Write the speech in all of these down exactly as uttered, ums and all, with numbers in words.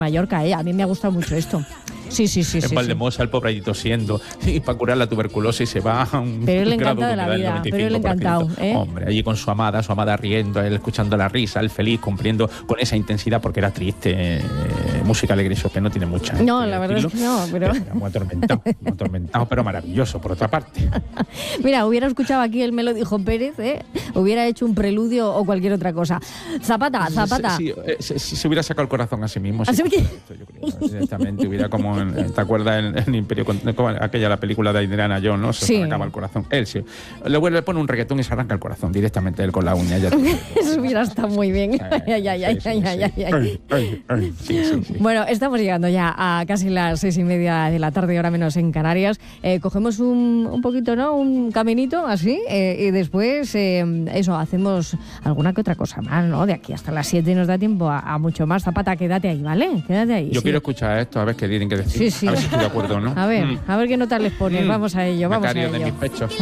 Mallorca, ¿eh? A mí me ha gustado mucho esto. Sí, sí, sí. En sí, Valdemosa, sí. El pobre allí tosiendo, y para curar la tuberculosis se va a un pero él grado encantado de de la humedad del vida, noventa y pero él cinco por ciento. encantado, ¿eh? Hombre, allí con su amada, su amada riendo, él escuchando la risa, él feliz, cumpliendo con esa intensidad, porque era triste, eh, música alegre, eso que no tiene mucha. No, la verdad es que no, pero... pero muy atormentado, muy atormentado, pero maravilloso, por otra parte. Mira, hubiera escuchado aquí el me lo dijo Pérez, ¿eh? Hubiera hecho un preludio o cualquier otra cosa. Zapata, Zapata. Si, si, si, si se hubiera sacado el corazón a sí mismo. ¿Así sí, que? Esto, yo creo, directamente hubiera como, en, ¿te acuerdas en, en Imperio, como aquella la película de Indiana Jones, ¿no? Se sí. arrancaba el corazón. Él sí. Le vuelve, le pone un reggaetón y se arranca el corazón directamente él con la uña. Ya Eso hubiera estado muy bien. Ay, ay, ay, ay, ay, ay. Bueno, estamos llegando ya a casi las seis y media de la tarde, hora menos en Canarias. Eh, cogemos un, un poquito, ¿no? Un caminito así, eh, y después, eh, eso, hacemos alguna que otra cosa más, ¿no? De aquí hasta las siete nos da tiempo a, a mucho más. Zapata, quédate ahí, ¿vale? Quédate ahí. Yo sí. quiero escuchar esto, a ver qué tienen que decir. Sí, sí. A ver si estoy de acuerdo o no. A ver, mm. a ver qué notas les pones. Mm. Vamos a ello, vamos Becario a ello. de mis pechos.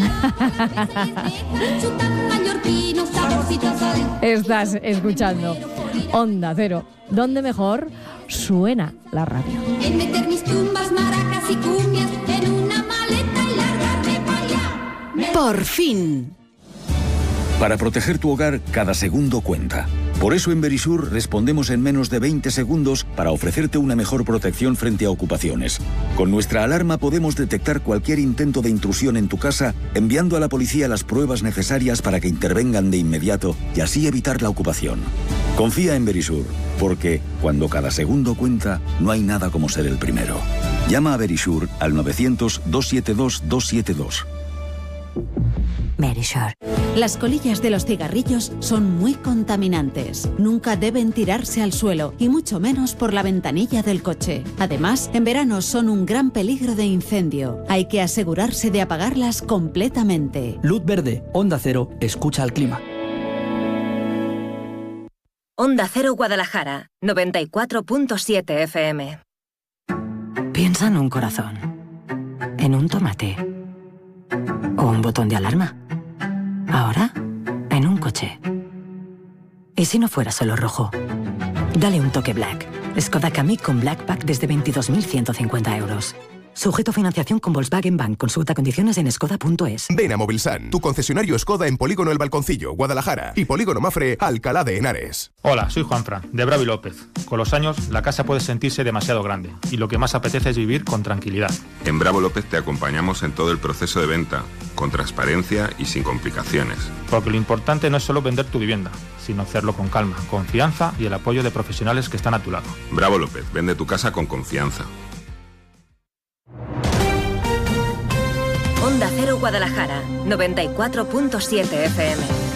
Estás escuchando Onda Cero, donde mejor suena la radio. En meter mis tumbas, maracas y cumbias en una maleta y largarme para allá. Por fin. Para proteger tu hogar, cada segundo cuenta. Por eso en Verisur respondemos en menos de veinte segundos para ofrecerte una mejor protección frente a ocupaciones. Con nuestra alarma podemos detectar cualquier intento de intrusión en tu casa, enviando a la policía las pruebas necesarias para que intervengan de inmediato y así evitar la ocupación. Confía en Verisur, porque cuando cada segundo cuenta, no hay nada como ser el primero. Llama a Verisur al novecientos, doscientos setenta y dos, doscientos setenta y dos. Verisur. Las colillas de los cigarrillos son muy contaminantes. Nunca deben tirarse al suelo y mucho menos por la ventanilla del coche. Además, en verano son un gran peligro de incendio. Hay que asegurarse de apagarlas completamente. Luz verde, Onda Cero, escucha al clima. Onda Cero Guadalajara, noventa y cuatro punto siete F M. Piensa en un corazón, en un tomate o un botón de alarma. Ahora, en un coche. ¿Y si no fuera solo rojo? Dale un toque Black. Skoda Kamiq con Black Pack desde veintidós mil ciento cincuenta euros. Sujeto a financiación con Volkswagen Bank. Consulta condiciones en skoda punto es. Ven a Movilsan, tu concesionario Skoda en Polígono El Balconcillo, Guadalajara, y Polígono Mafre, Alcalá de Henares. Hola, soy Juanfran, de Bravi López. Con los años, la casa puede sentirse demasiado grande y lo que más apetece es vivir con tranquilidad. En Bravo López te acompañamos en todo el proceso de venta, con transparencia y sin complicaciones. Porque lo importante no es solo vender tu vivienda, sino hacerlo con calma, confianza y el apoyo de profesionales que están a tu lado. Bravo López, vende tu casa con confianza. Onda Cero Guadalajara, noventa y cuatro punto siete F M.